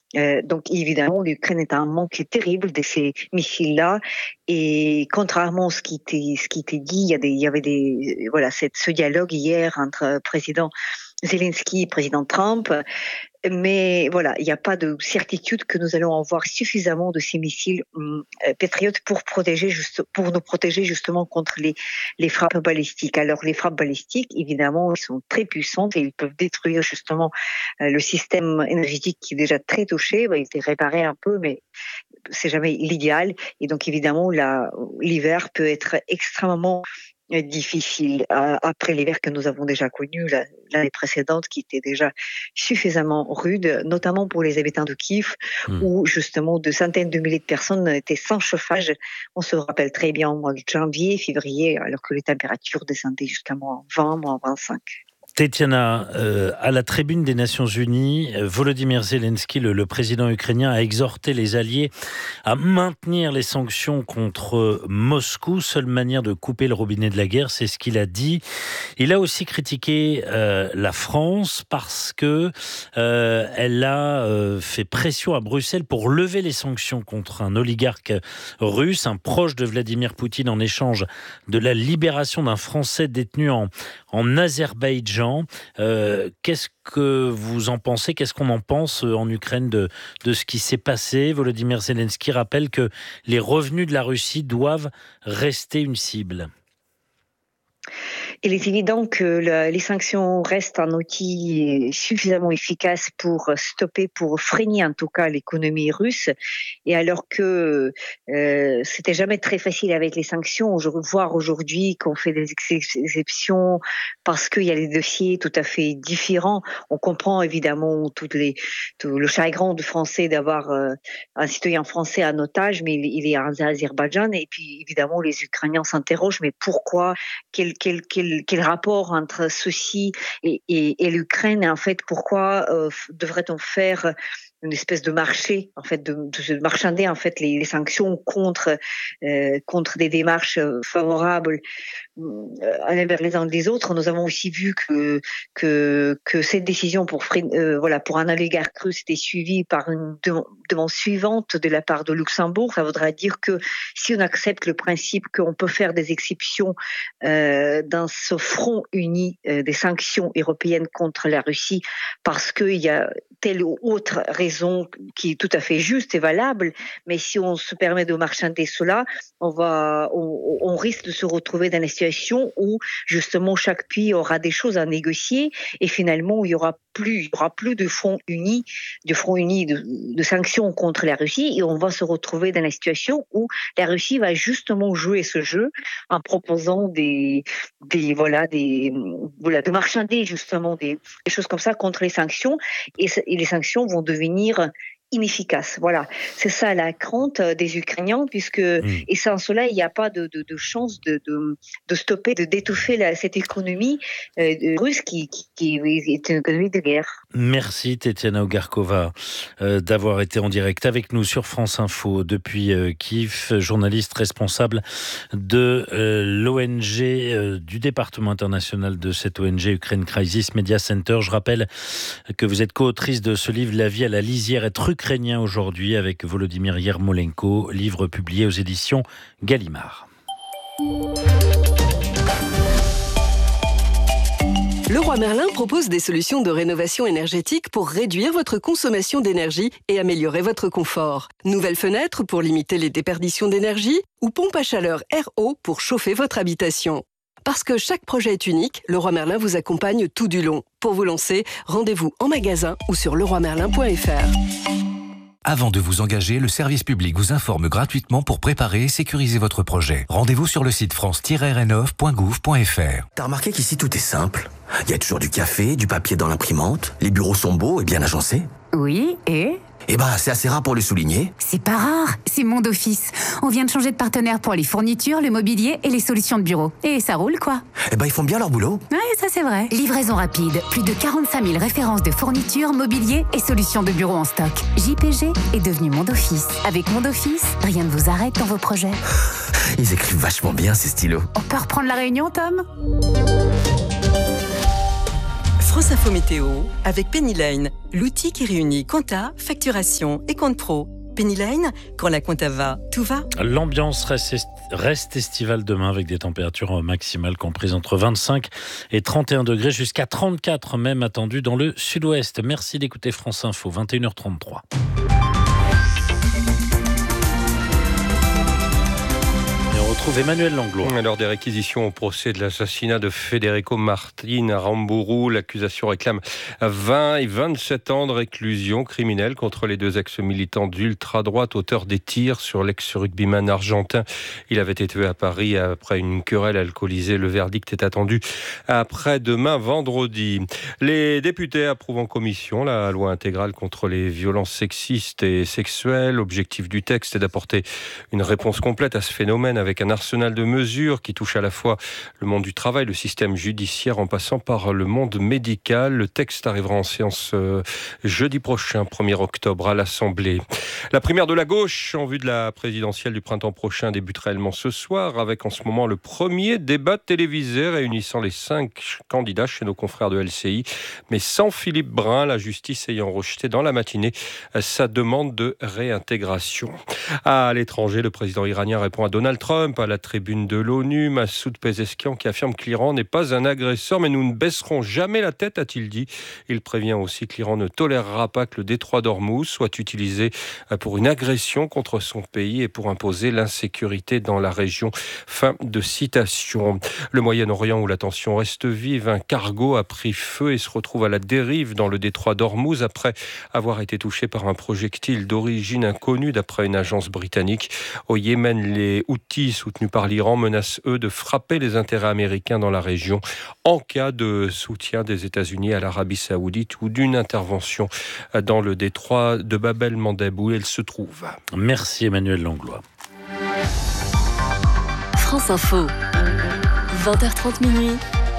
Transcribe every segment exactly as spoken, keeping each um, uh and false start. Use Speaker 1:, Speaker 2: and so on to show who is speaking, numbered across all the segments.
Speaker 1: Euh, donc évidemment, l'Ukraine est un manque terrible de ces missiles-là. Et contrairement à ce qui était, ce qui était dit, il y, a des, il y avait des, voilà, cette, ce dialogue hier entre président Zelensky et président Trump. Mais voilà, il n'y a pas de certitude que nous allons avoir suffisamment de ces missiles euh, Patriot pour protéger juste, pour nous protéger justement contre les, les frappes balistiques. Alors les frappes balistiques, évidemment, ils sont très puissantes et ils peuvent détruire justement euh, le système énergétique qui est déjà très touché. Il est réparé un peu, mais c'est jamais l'idéal. Et donc évidemment, la, l'hiver peut être extrêmement difficile après l'hiver que nous avons déjà connu l'année précédente, qui était déjà suffisamment rude, notamment pour les habitants de Kiev, mmh. où justement de centaines de milliers de personnes étaient sans chauffage. On se rappelle très bien au mois de janvier, février, alors que les températures descendaient jusqu'à moins vingt, moins vingt-cinq.
Speaker 2: Tetiana, euh, à la tribune des Nations Unies, Volodymyr Zelensky, le, le président ukrainien, a exhorté les alliés à maintenir les sanctions contre Moscou, seule manière de couper le robinet de la guerre, c'est ce qu'il a dit. Il a aussi critiqué euh, la France parce que euh, elle a euh, fait pression à Bruxelles pour lever les sanctions contre un oligarque russe, un proche de Vladimir Poutine, en échange de la libération d'un Français détenu en, en Azerbaïdjan. Euh, qu'est-ce que vous en pensez ? Qu'est-ce qu'on en pense en Ukraine de, de ce qui s'est passé ? Volodymyr Zelensky rappelle que les revenus de la Russie doivent rester une cible.
Speaker 1: Il est évident que le, les sanctions restent un outil suffisamment efficace pour stopper, pour freiner en tout cas l'économie russe. Et alors que euh, c'était jamais très facile avec les sanctions, voir aujourd'hui qu'on fait des exceptions parce qu'il y a des dossiers tout à fait différents. On comprend évidemment toutes les, tout le chagrin de Français d'avoir euh, un citoyen français en otage, mais il, il est en Azerbaïdjan. Et puis évidemment les Ukrainiens s'interrogent, mais pourquoi, quel, quel, quel Quel rapport entre ceci et, et, et l'Ukraine, et en fait, pourquoi euh, devrait-on faire une espèce de marché, en fait, de, de marchander en fait les, les sanctions contre euh, contre des démarches favorables euh, vers les uns des autres. Nous avons aussi vu que que que cette décision pour euh, voilà pour un oligarque russe était suivie par une demande suivante de la part de Luxembourg. Ça voudrait dire que si on accepte le principe qu'on peut faire des exceptions euh, dans ce front uni euh, des sanctions européennes contre la Russie, parce qu'il y a telle ou autre raison qui est tout à fait juste et valable, mais si on se permet de marchander cela, on va, on, on risque de se retrouver dans une situation où justement chaque pays aura des choses à négocier et finalement il y aura plus, il y aura plus de front uni, de front uni de, de sanctions contre la Russie, et on va se retrouver dans la situation où la Russie va justement jouer ce jeu en proposant des, des voilà, des, voilà, de marchander justement des, des choses comme ça contre les sanctions, et, et les sanctions vont devenir inefficace. Voilà, c'est ça la crainte des Ukrainiens, puisque mmh. et sans cela il n'y a pas de, de, de chance de, de, de stopper, de d'étouffer la, cette économie euh, russe qui, qui, qui est une économie de guerre.
Speaker 2: Merci Tetiana Ogarkova euh, d'avoir été en direct avec nous sur France Info depuis euh, Kiev, journaliste responsable de euh, l'O N G, euh, du département international de cette O N G Ukraine Crisis Media Center. Je rappelle que vous êtes co-autrice de ce livre La vie à la lisière, être ukrainien aujourd'hui, avec Volodymyr Yermolenko, livre publié aux éditions Gallimard.
Speaker 3: Leroy Merlin propose des solutions de rénovation énergétique pour réduire votre consommation d'énergie et améliorer votre confort. Nouvelles fenêtres pour limiter les déperditions d'énergie ou pompe à chaleur R O pour chauffer votre habitation. Parce que chaque projet est unique, Leroy Merlin vous accompagne tout du long. Pour vous lancer, rendez-vous en magasin ou sur leroy merlin point f r.
Speaker 4: Avant de vous engager, le service public vous informe gratuitement pour préparer et sécuriser votre projet. Rendez-vous sur le site france tiret rénov point gouv point f r.
Speaker 5: T'as remarqué qu'ici tout est simple ? Il y a toujours du café, du papier dans l'imprimante, les bureaux sont beaux et bien agencés.
Speaker 6: Oui, et ?
Speaker 5: Eh ben, c'est assez rare pour le souligner.
Speaker 6: C'est pas rare, c'est Monde Office. On vient de changer de partenaire pour les fournitures, le mobilier et les solutions de bureau. Et ça roule, quoi.
Speaker 5: Eh ben, ils font bien leur boulot.
Speaker 6: Ouais, ça c'est vrai. Livraison rapide, plus de quarante-cinq mille références de fournitures, mobilier et solutions de bureau en stock. J P G est devenu Monde Office. Avec Monde Office, rien ne vous arrête dans vos projets.
Speaker 5: Ils écrivent vachement bien, ces stylos.
Speaker 6: On peut reprendre la réunion, Tom ?
Speaker 7: France Info Météo avec Penny Lane, l'outil qui réunit compta, facturation et compte pro. Penny Lane, quand la compta va, tout va.
Speaker 2: L'ambiance reste, est- reste estivale demain avec des températures maximales comprises entre vingt-cinq et trente et un degrés jusqu'à trente-quatre même attendues dans le sud-ouest. Merci d'écouter France Info, vingt et une heures trente-trois. On retrouve Emmanuel Langlois.
Speaker 8: Lors des réquisitions au procès de l'assassinat de Federico Martin à Rambourou, l'accusation réclame vingt et vingt-sept ans de réclusion criminelle contre les deux ex-militants d'ultra-droite, auteurs des tirs sur l'ex-rugbyman argentin. Il avait été tué à Paris après une querelle alcoolisée. Le verdict est attendu après-demain, vendredi. Les députés approuvent en commission la loi intégrale contre les violences sexistes et sexuelles. L'objectif du texte est d'apporter une réponse complète à ce phénomène avec un arsenal de mesures qui touche à la fois le monde du travail, le système judiciaire en passant par le monde médical. Le texte arrivera en séance euh, jeudi prochain, premier octobre, à l'Assemblée. La primaire de la gauche en vue de la présidentielle du printemps prochain débute réellement ce soir avec en ce moment le premier débat télévisé réunissant les cinq candidats chez nos confrères de L C I, mais sans Philippe Brun, la justice ayant rejeté dans la matinée sa demande de réintégration. À l'étranger, le président iranien répond à Donald Trump à la tribune de l'ONU. Massoud Pezeshkian qui affirme que l'Iran n'est pas un agresseur, mais nous ne baisserons jamais la tête, a-t-il dit. Il prévient aussi que l'Iran ne tolérera pas que le détroit d'Ormuz soit utilisé pour une agression contre son pays et pour imposer l'insécurité dans la région. Fin de citation. Le Moyen-Orient où la tension reste vive, un cargo a pris feu et se retrouve à la dérive dans le détroit d'Ormuz après avoir été touché par un projectile d'origine inconnue d'après une agence britannique. Au Yémen, les Houthis soutenus par l'Iran menacent eux de frapper les intérêts américains dans la région en cas de soutien des États-Unis à l'Arabie Saoudite ou d'une intervention dans le détroit de Bab el-Mandeb où elle se trouve.
Speaker 2: Merci Emmanuel Langlois.
Speaker 7: France Info, vingt heures trente minuit.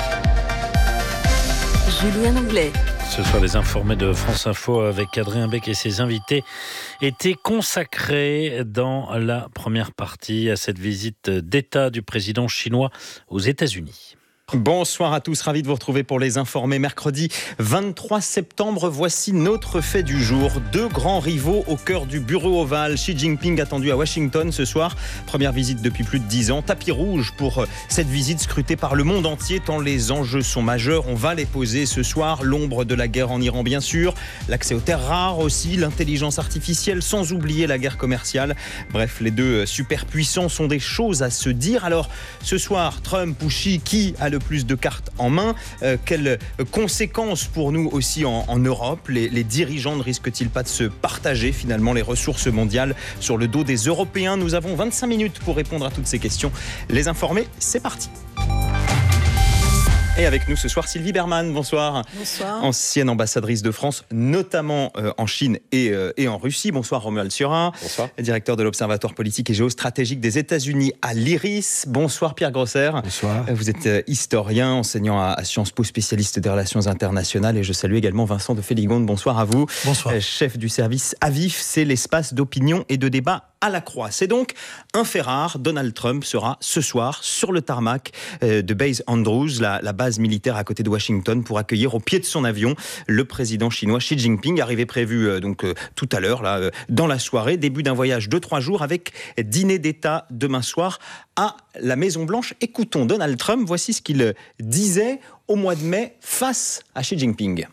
Speaker 7: Julien Anglais.
Speaker 2: Ce soir, les informés de France Info avec Adrien Beck et ses invités étaient consacrés dans la première partie à cette visite d'État du président chinois aux États-Unis.
Speaker 9: Bonsoir à tous, ravi de vous retrouver pour les informés. Mercredi vingt-trois septembre, voici notre fait du jour. Deux grands rivaux au cœur du bureau ovale. Xi Jinping attendu à Washington ce soir. Première visite depuis plus de dix ans. Tapis rouge pour cette visite scrutée par le monde entier tant les enjeux sont majeurs. On va les poser ce soir. L'ombre de la guerre en Iran bien sûr. L'accès aux terres rares aussi. L'intelligence artificielle sans oublier la guerre commerciale. Bref, les deux superpuissants sont des choses à se dire. Alors ce soir, Trump ou Xi, qui a le plus de cartes en main, euh, quelles conséquences pour nous aussi en, en Europe? Les, les dirigeants ne risquent-ils pas de se partager finalement les ressources mondiales sur le dos des Européens? Nous avons vingt-cinq minutes pour répondre à toutes ces questions. Les informés, c'est parti. Et avec nous ce soir, Sylvie Berman, bonsoir.
Speaker 10: Bonsoir.
Speaker 9: Ancienne ambassadrice de France, notamment euh, en Chine et, euh, et en Russie. Bonsoir Romuald Surin.
Speaker 10: Bonsoir.
Speaker 9: Directeur de l'Observatoire politique et géostratégique des États-Unis à l'IRIS. Bonsoir Pierre Grosser.
Speaker 10: Bonsoir.
Speaker 9: Vous êtes euh, historien, enseignant à, à Sciences Po, spécialiste des relations internationales. Et je salue également Vincent de Féligonde. Bonsoir à vous.
Speaker 10: Bonsoir.
Speaker 9: Euh, chef du service A V I F, c'est l'espace d'opinion et de débat à la croix. C'est donc un fait rare. Donald Trump sera ce soir sur le tarmac de Base Andrews, la, la base militaire à côté de Washington, pour accueillir au pied de son avion le président chinois Xi Jinping, arrivé prévu euh, donc euh, tout à l'heure là euh, dans la soirée. Début d'un voyage de trois jours avec dîner d'État demain soir à la Maison Blanche. Écoutons Donald Trump. Voici ce qu'il disait au mois de mai face à Xi Jinping.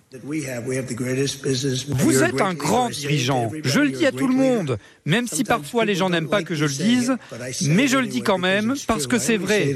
Speaker 11: Vous êtes un grand dirigeant, je le dis à tout le monde, même si parfois les gens n'aiment pas que je le dise, mais je le dis quand même parce que c'est vrai.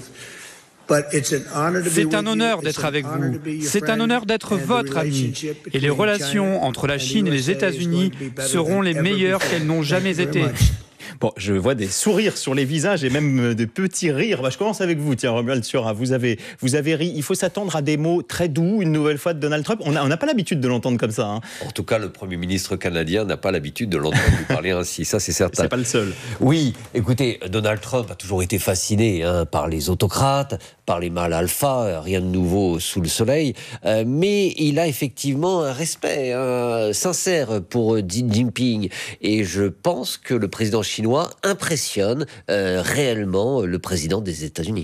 Speaker 11: C'est un honneur d'être avec vous, c'est un honneur d'être votre ami, et les relations entre la Chine et les États-Unis seront les meilleures qu'elles n'ont jamais été.
Speaker 9: Bon, je vois des sourires sur les visages et même des petits rires. Bah, je commence avec vous, tiens, Romuald Surin. Vous avez, vous avez ri. Il faut s'attendre à des mots très doux, une nouvelle fois, de Donald Trump. On n'a on n'a pas l'habitude de l'entendre comme ça. Hein.
Speaker 12: En tout cas, le Premier ministre canadien n'a pas l'habitude de l'entendre lui parler ainsi. Ça, c'est certain.
Speaker 9: C'est pas le seul.
Speaker 12: Oui, écoutez, Donald Trump a toujours été fasciné hein, par les autocrates, par les mâles alpha, rien de nouveau sous le soleil. Euh, mais il a effectivement un respect hein, sincère pour Xi Jinping. Et je pense que le président chinois impressionne euh, réellement le président des États-Unis.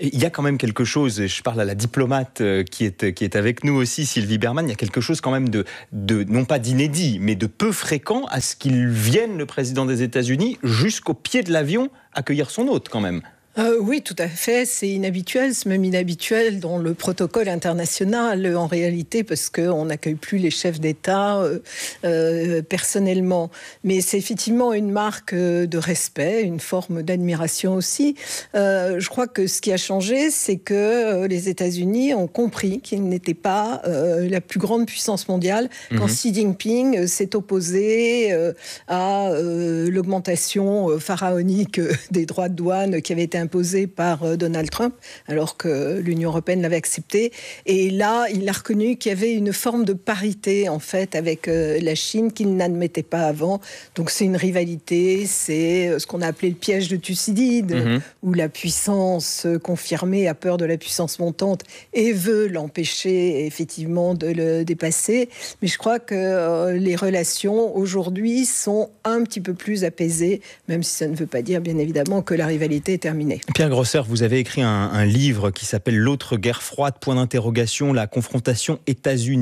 Speaker 9: Il y a quand même quelque chose, je parle à la diplomate qui est, qui est avec nous aussi, Sylvie Bermann, il y a quelque chose quand même de, de non pas d'inédit, mais de peu fréquent à ce qu'il vienne, le président des États-Unis, jusqu'au pied de l'avion accueillir son hôte quand même.
Speaker 10: Euh, oui, tout à fait. C'est inhabituel, c'est même inhabituel dans le protocole international en réalité, parce qu'on n'accueille plus les chefs d'État euh, euh, personnellement. Mais c'est effectivement une marque de respect, une forme d'admiration aussi. Euh, je crois que ce qui a changé, c'est que les États-Unis ont compris qu'ils n'étaient pas euh, la plus grande puissance mondiale mmh. quand Xi Jinping s'est opposé euh, à euh, l'augmentation pharaonique des droits de douane qui avait été imposé par Donald Trump, alors que l'Union européenne l'avait accepté. Et là, il a reconnu qu'il y avait une forme de parité, en fait, avec la Chine qu'il n'admettait pas avant. Donc c'est une rivalité, c'est ce qu'on a appelé le piège de Thucydide, mmh. où la puissance confirmée a peur de la puissance montante et veut l'empêcher, effectivement, de le dépasser. Mais je crois que les relations, aujourd'hui, sont un petit peu plus apaisées, même si ça ne veut pas dire, bien évidemment, que la rivalité est terminée.
Speaker 9: Pierre Grosser, vous avez écrit un, un livre qui s'appelle « L'autre guerre froide, point d'interrogation, la confrontation États-Unis-Chine ».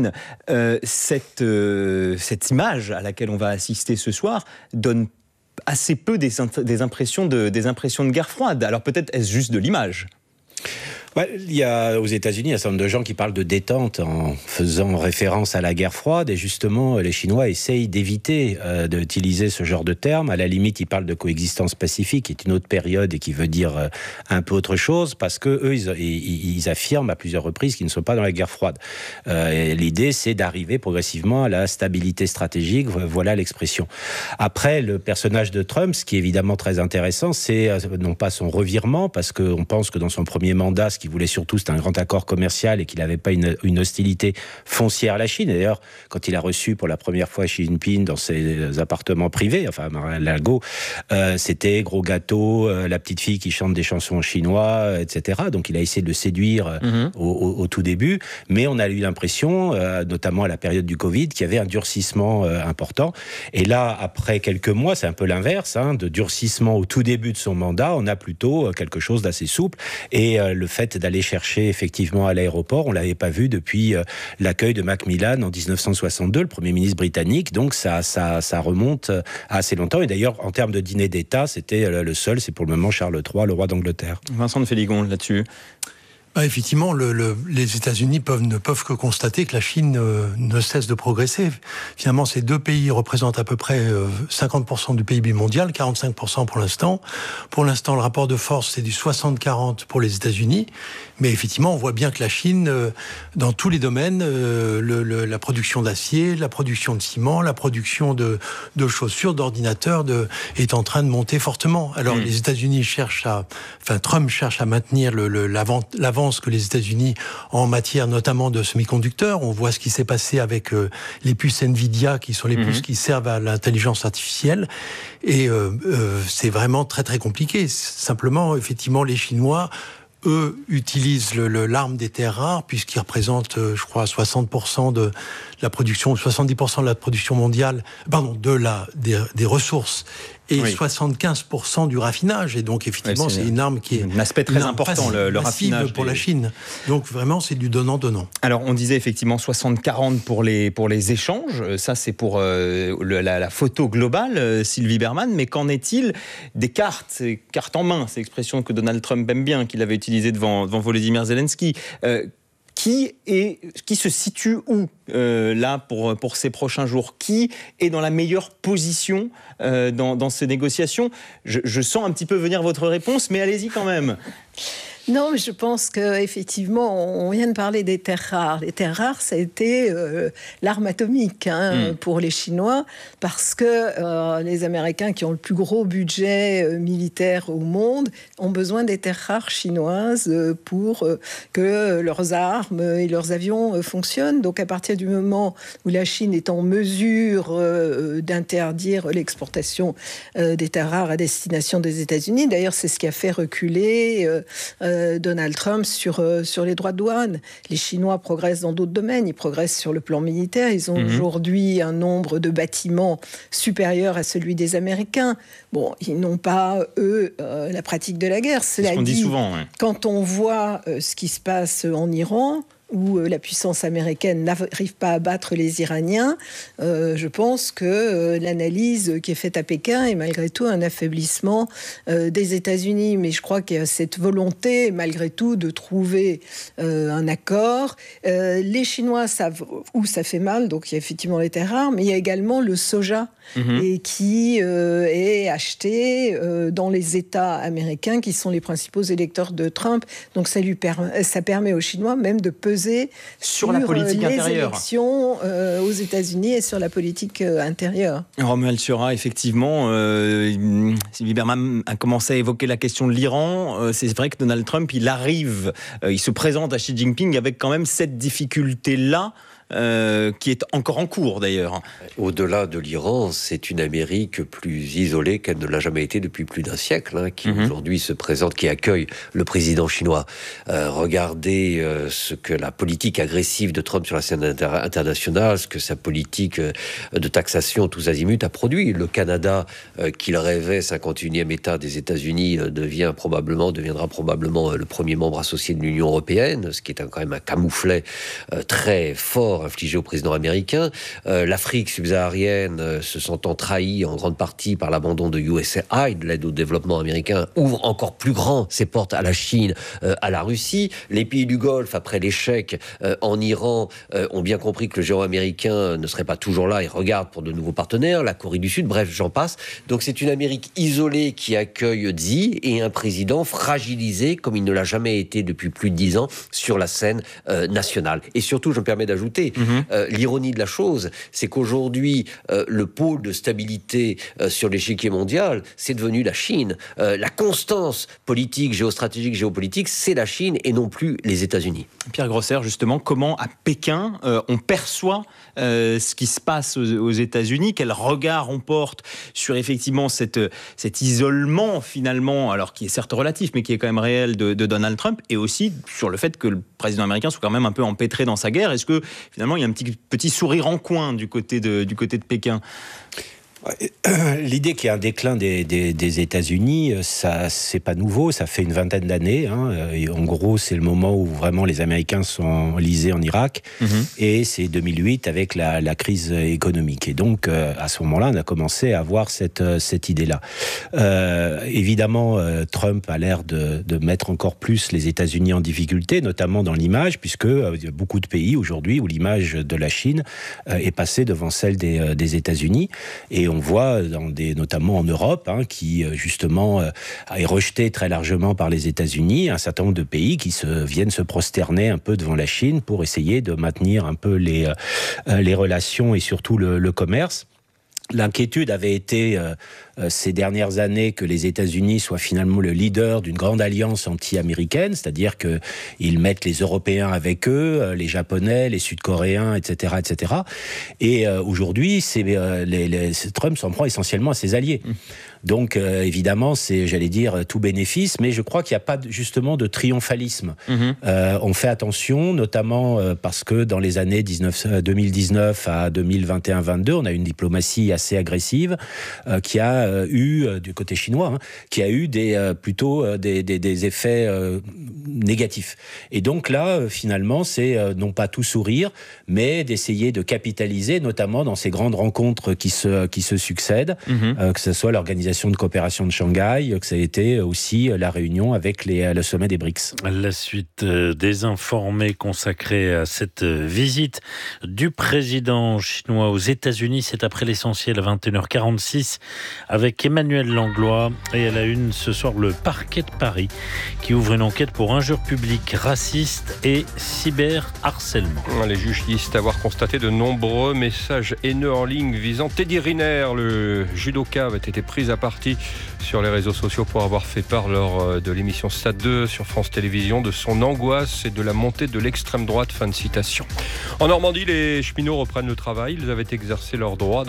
Speaker 9: Euh, cette, euh, cette image à laquelle on va assister ce soir donne assez peu des, des, impressions, de, des impressions de guerre froide. Alors peut-être est-ce juste de l'image ?
Speaker 13: Ouais, il y a aux États-Unis un certain nombre de gens qui parlent de détente en faisant référence à la guerre froide, et justement les Chinois essayent d'éviter euh, d'utiliser ce genre de terme. À la limite, ils parlent de coexistence pacifique, qui est une autre période et qui veut dire euh, un peu autre chose, parce que eux, ils, ils, ils affirment à plusieurs reprises qu'ils ne sont pas dans la guerre froide. Euh, et l'idée, c'est d'arriver progressivement à la stabilité stratégique. Voilà l'expression. Après, le personnage de Trump, ce qui est évidemment très intéressant, c'est euh, non pas son revirement, parce qu'on pense que dans son premier mandat, ce qui voulait surtout, c'était un grand accord commercial et qu'il n'avait pas une, une hostilité foncière à la Chine. Et d'ailleurs, quand il a reçu pour la première fois Xi Jinping dans ses appartements privés, enfin, Mar-a-Lago, euh, c'était gros gâteau, euh, la petite fille qui chante des chansons chinois, et cetera. Donc, il a essayé de le séduire mmh. au, au, au tout début. Mais on a eu l'impression, euh, notamment à la période du Covid, qu'il y avait un durcissement euh, important. Et là, après quelques mois, c'est un peu l'inverse, hein, de durcissement au tout début de son mandat, on a plutôt quelque chose d'assez souple. Et euh, le fait d'aller chercher effectivement à l'aéroport, on l'avait pas vu depuis euh, l'accueil de Macmillan en dix-neuf cent soixante-deux, le Premier ministre britannique. Donc ça, ça, ça remonte à assez longtemps. Et d'ailleurs, en termes de dîner d'État, c'était le seul, c'est pour le moment Charles trois, le roi d'Angleterre.
Speaker 9: Vincent de Féligon, là-dessus.
Speaker 14: Bah, effectivement, le, le, les États-Unis peuvent, ne peuvent que constater que la Chine euh, ne cesse de progresser. Finalement, ces deux pays représentent à peu près euh, cinquante pour cent du P I B mondial, quarante-cinq pour cent pour l'instant. Pour l'instant, le rapport de force, c'est du soixante quarante pour les États-Unis. Mais effectivement, on voit bien que la Chine, euh, dans tous les domaines, euh, le, le, la production d'acier, la production de ciment, la production de, de chaussures, d'ordinateurs, de, est en train de monter fortement. Alors, mmh. les États-Unis cherchent à... Enfin, Trump cherche à maintenir le, le, l'avant, l'avance que les États-Unis en matière notamment de semi-conducteurs. On voit ce qui s'est passé avec euh, les puces Nvidia, qui sont les mmh. puces qui servent à l'intelligence artificielle. Et euh, euh, c'est vraiment très très compliqué. Simplement, effectivement, les Chinois, eux, utilisent le, le, l'arme des terres rares, puisqu'ils représentent, euh, je crois, soixante pour cent de la production, soixante-dix pour cent de la production mondiale, pardon, de la, des, des ressources, et oui. soixante-quinze pour cent du raffinage. Et donc, effectivement, ouais, c'est, c'est une arme qui est...
Speaker 9: Un aspect très important, le, le raffinage.
Speaker 14: pour des... la Chine. Donc, vraiment, c'est du donnant-donnant.
Speaker 9: Alors, on disait effectivement soixante quarante pour les, pour les échanges. Ça, c'est pour euh, le, la, la photo globale, euh, Sylvie Bermann. Mais qu'en est-il des cartes, cartes en main, c'est l'expression que Donald Trump aime bien, qu'il avait utilisée devant, devant Volodymyr Zelensky. Euh, Qui, est, qui se situe où, euh, là, pour, pour ces prochains jours ? Qui est dans la meilleure position euh, dans, dans ces négociations ? je, je sens un petit peu venir votre réponse, mais allez-y quand même.
Speaker 10: Non, mais je pense qu'effectivement, on vient de parler des terres rares. Les terres rares, ça a été euh, l'arme atomique hein, mmh. pour les Chinois, parce que euh, les Américains, qui ont le plus gros budget euh, militaire au monde, ont besoin des terres rares chinoises euh, pour euh, que leurs armes et leurs avions euh, fonctionnent. Donc, à partir du moment où la Chine est en mesure euh, euh, d'interdire l'exportation euh, des terres rares à destination des États-Unis. D'ailleurs, c'est ce qui a fait reculer euh, euh, Donald Trump sur, euh, sur les droits de douane. Les Chinois progressent dans d'autres domaines. Ils progressent sur le plan militaire. Ils ont mmh. aujourd'hui un nombre de bâtiments supérieur à celui des Américains. Bon, ils n'ont pas, eux, euh, la pratique de la guerre. Cela
Speaker 9: c'est ce qu'on
Speaker 10: dit,
Speaker 9: dit souvent. Ouais.
Speaker 10: Quand on voit euh, ce qui se passe en Iran, où euh, la puissance américaine n'arrive pas à battre les Iraniens, euh, je pense que euh, l'analyse qui est faite à Pékin est malgré tout un affaiblissement euh, des États-Unis. Mais je crois qu'il y a cette volonté, malgré tout, de trouver euh, un accord. Euh, les Chinois savent où ça fait mal, donc il y a effectivement les terres rares, mais il y a également le soja, mmh. et qui euh, est acheté euh, dans les États américains, qui sont les principaux électeurs de Trump. Donc ça, lui permet, ça permet aux Chinois même de peser Sur,
Speaker 9: sur la politique
Speaker 10: les
Speaker 9: intérieure.
Speaker 10: élections euh, aux États-Unis et sur la politique euh, intérieure.
Speaker 9: Romuald Sura, effectivement, euh, Sylvie Berman a commencé à évoquer la question de l'Iran. Euh, c'est vrai que Donald Trump, il arrive, euh, il se présente à Xi Jinping avec quand même cette difficulté-là. Euh, qui est encore en cours d'ailleurs.
Speaker 12: Au-delà de l'Iran, c'est une Amérique plus isolée qu'elle ne l'a jamais été depuis plus d'un siècle, hein, qui mmh. aujourd'hui se présente, qui accueille le président chinois. Euh, regardez euh, ce que la politique agressive de Trump sur la scène inter- internationale, ce que sa politique euh, de taxation tous azimuts a produit. Le Canada, euh, qu'il rêvait cinquante et unième État des États-Unis, euh, devient probablement, deviendra probablement euh, le premier membre associé de l'Union européenne, ce qui est un, quand même un camouflet euh, très fort infligé au président américain. Euh, L'Afrique subsaharienne, euh, se sentant trahie en grande partie par l'abandon de U S A I D, l'aide au développement américain, ouvre encore plus grand ses portes à la Chine, euh, à la Russie. Les pays du Golfe, après l'échec euh, en Iran, euh, ont bien compris que le géant américain ne serait pas toujours là et regardent pour de nouveaux partenaires, la Corée du Sud, bref, j'en passe. Donc c'est une Amérique isolée qui accueille Xi et un président fragilisé comme il ne l'a jamais été depuis plus de dix ans sur la scène euh, nationale. Et surtout, je me permets d'ajouter, Mmh. Euh, l'ironie de la chose, c'est qu'aujourd'hui, euh, le pôle de stabilité euh, sur l'échiquier mondial, c'est devenu la Chine. Euh, la constance politique, géostratégique, géopolitique, c'est la Chine et non plus les États-Unis.
Speaker 9: Pierre Grosser, justement, comment à Pékin, euh, on perçoit euh, ce qui se passe aux, aux États-Unis, quel regard on porte sur effectivement cette, cet isolement finalement, alors qui est certes relatif, mais qui est quand même réel de, de Donald Trump, et aussi sur le fait que le président américain soit quand même un peu empêtré dans sa guerre. Est-ce que finalement, il y a un petit, petit sourire en coin du côté de, du côté de Pékin?
Speaker 13: L'idée qu'il y a un déclin des, des, des États-Unis, ça, c'est pas nouveau, ça fait une vingtaine d'années. Hein. Et en gros, c'est le moment où vraiment les Américains sont enlisés en Irak, mmh. et c'est deux mille huit avec la, la crise économique. Et donc, euh, à ce moment-là, on a commencé à avoir cette, cette idée-là. Euh, évidemment, euh, Trump a l'air de, de mettre encore plus les États-Unis en difficulté, notamment dans l'image, puisque euh, il y a beaucoup de pays aujourd'hui où l'image de la Chine euh, est passée devant celle des, euh, des États-Unis. Et on voit, dans des, notamment en Europe, hein, qui justement euh, est rejeté très largement par les États-Unis, un certain nombre de pays qui se, viennent se prosterner un peu devant la Chine pour essayer de maintenir un peu les, euh, les relations et surtout le, le commerce. L'inquiétude avait été euh, euh, ces dernières années que les États-Unis soient finalement le leader d'une grande alliance anti-américaine, c'est-à-dire qu'ils mettent les Européens avec eux, euh, les Japonais, les Sud-Coréens, et cetera, et cetera. Et euh, aujourd'hui, c'est, euh, les, les, Trump s'en prend essentiellement à ses alliés. Mmh. Donc, euh, évidemment, c'est, j'allais dire, tout bénéfice, mais je crois qu'il n'y a pas justement de triomphalisme. Mmh. Euh, on fait attention, notamment euh, parce que dans les années deux mille dix-neuf à deux mille vingt et un vingt-deux, on a une diplomatie assez agressive euh, qui a euh, eu, euh, du côté chinois, hein, qui a eu des, euh, plutôt euh, des, des, des effets euh, négatifs. Et donc là, euh, finalement, c'est euh, non pas tout sourire, mais d'essayer de capitaliser, notamment dans ces grandes rencontres qui se, qui se succèdent, mmh. euh, que ce soit l'organisation de coopération de Shanghai, que ça a été aussi la réunion avec les, le sommet des B R I C S.
Speaker 2: La suite des informés consacrés à cette visite du président chinois aux États-Unis, c'est après l'essentiel à vingt et une heures quarante-six avec Emmanuel Langlois. Et à la une ce soir, le parquet de Paris qui ouvre une enquête pour injures publiques, racistes et cyberharcèlement.
Speaker 8: Les juges disent avoir constaté de nombreux messages haineux en ligne visant Teddy Riner. Le judoka avait été pris à partie sur les réseaux sociaux pour avoir fait part lors de l'émission Stade deux sur France Télévisions de son angoisse et de la montée de l'extrême droite. Fin de citation. En Normandie, les cheminots reprennent le travail. Ils avaient exercé leur droit de retrait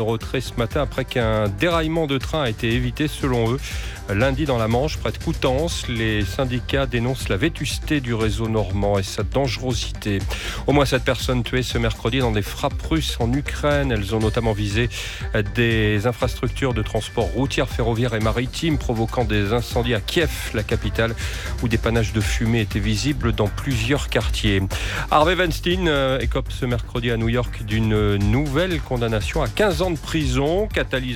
Speaker 8: ce matin après qu'un déraillement de train a été évité selon eux. Lundi dans la Manche, près de Coutances, les syndicats dénoncent la vétusté du réseau normand et sa dangerosité. Au moins sept personnes tuées ce mercredi dans des frappes russes en Ukraine. Elles ont notamment visé des infrastructures de transport routière, ferroviaire et maritime, provoquant des incendies à Kiev, la capitale, où des panaches de fumée étaient visibles dans plusieurs quartiers. Harvey Weinstein écope ce mercredi à New York d'une nouvelle condamnation à quinze ans de prison, catalysée